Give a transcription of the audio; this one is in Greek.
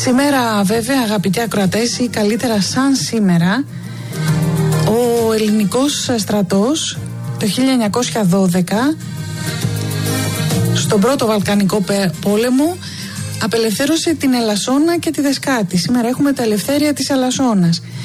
Σήμερα βέβαια, αγαπητοί ακροατές, ή καλύτερα σαν σήμερα, ο ελληνικός στρατός το 1912 στον πρώτο Βαλκανικό πόλεμο απελευθέρωσε την Ελασσόνα και τη Δεσκάτη. Σήμερα έχουμε τα ελευθέρια της Ελασσόνας.